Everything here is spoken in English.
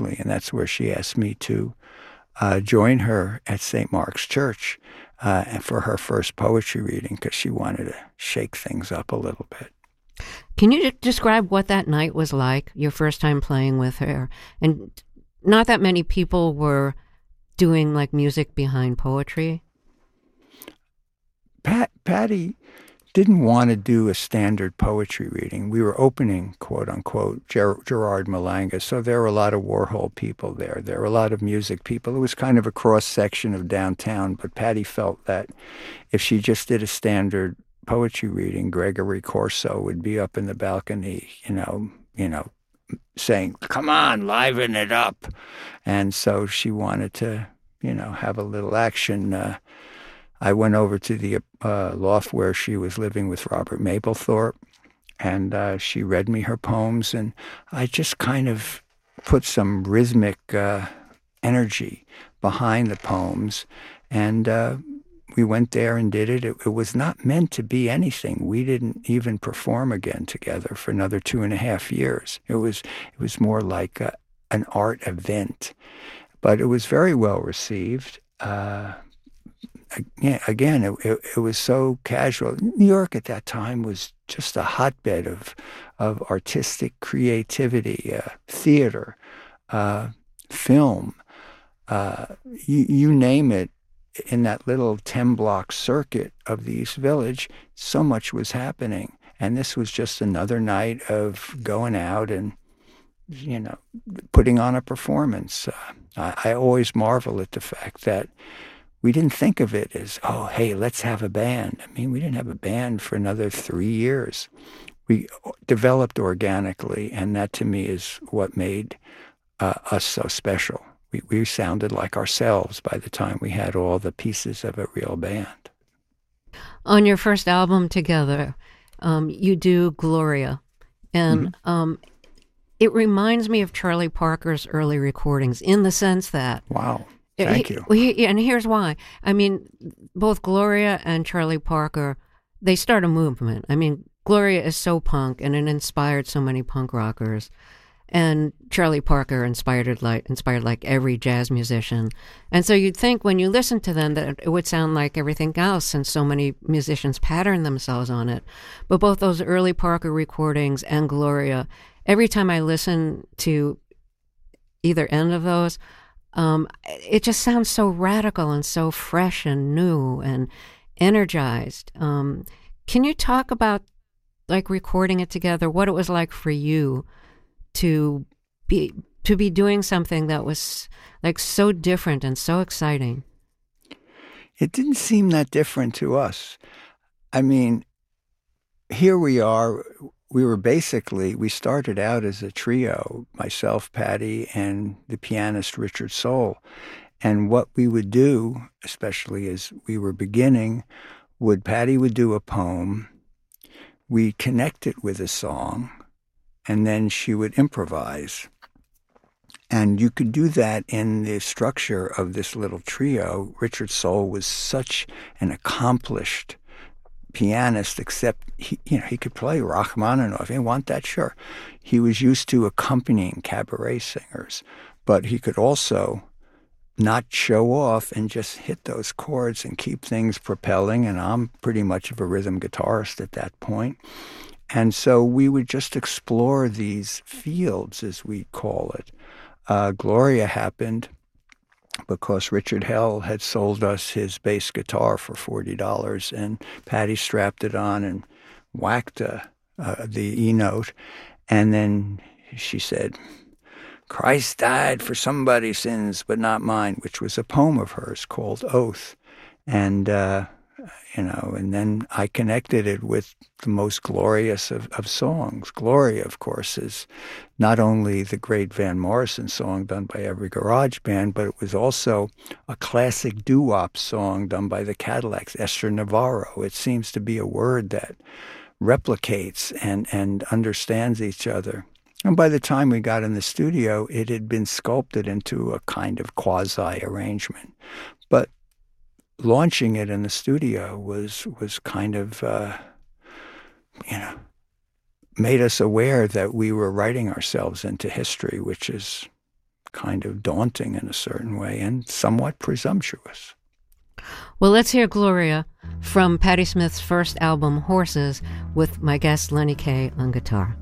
Assembly, and that's where she asked me to join her at St. Mark's Church and for her first poetry reading because she wanted to shake things up a little bit. Can you describe what that night was like, your first time playing with her? And not that many people were doing like music behind poetry. Patty didn't want to do a standard poetry reading. We were opening, quote unquote, Gerard Malanga. So there were a lot of Warhol people there. There were a lot of music people. It was kind of a cross section of downtown. But Patty felt that if she just did a standard poetry reading, Gregory Corso would be up in the balcony, saying, "Come on, liven it up." And so she wanted to, have a little action. I went over to the loft where she was living with Robert Mapplethorpe, and she read me her poems, and I just kind of put some rhythmic energy behind the poems, and we went there and did it. It was not meant to be anything. We didn't even perform again together for another 2.5 years. It was more like an art event, but it was very well received. Again, it was so casual. New York at that time was just a hotbed of artistic creativity, theater, film, you name it. In that little 10-block circuit of the East Village, so much was happening. And this was just another night of going out and, putting on a performance. I always marvel at the fact that we didn't think of it as, oh, hey, let's have a band. I mean, we didn't have a band for another 3 years. We developed organically, and that to me is what made us so special. We sounded like ourselves by the time we had all the pieces of a real band. On your first album together, you do Gloria, and it reminds me of Charlie Parker's early recordings in the sense that... Wow. Thank you. And here's why. I mean, both Gloria and Charlie Parker, they start a movement. I mean, Gloria is so punk, and it inspired so many punk rockers. And Charlie Parker inspired like every jazz musician. And so you'd think when you listen to them that it would sound like everything else, since so many musicians pattern themselves on it. But both those early Parker recordings and Gloria, every time I listen to either end of those, it just sounds so radical and so fresh and new and energized. Can you talk about like recording it together, what it was like for you to be doing something that was like so different and so exciting? It didn't seem that different to us. I mean, here we are. We started out as a trio, myself, Patty, and the pianist Richard Sohl. And what we would do, especially as we were beginning, Patty would do a poem, we'd connect it with a song, and then she would improvise. And you could do that in the structure of this little trio. Richard Sohl was such an accomplished pianist, except he could play Rachmaninoff. You want that? Sure. He was used to accompanying cabaret singers, but he could also not show off and just hit those chords and keep things propelling. And I'm pretty much of a rhythm guitarist at that point. And so we would just explore these fields, as we call it. Gloria happened because Richard Hell had sold us his bass guitar for $40, and Patty strapped it on and whacked the E note. And then she said, "Christ died for somebody's sins, but not mine," which was a poem of hers called Oath. And and then I connected it with the most glorious of songs. Gloria, of course, is not only the great Van Morrison song done by every garage band, but it was also a classic doo-wop song done by the Cadillacs, Esther Navarro. It seems to be a word that replicates and understands each other. And by the time we got in the studio, it had been sculpted into a kind of quasi-arrangement. But launching it in the studio was kind of, made us aware that we were writing ourselves into history, which is kind of daunting in a certain way and somewhat presumptuous. Well, let's hear Gloria from Patti Smith's first album, Horses, with my guest Lenny Kaye on guitar.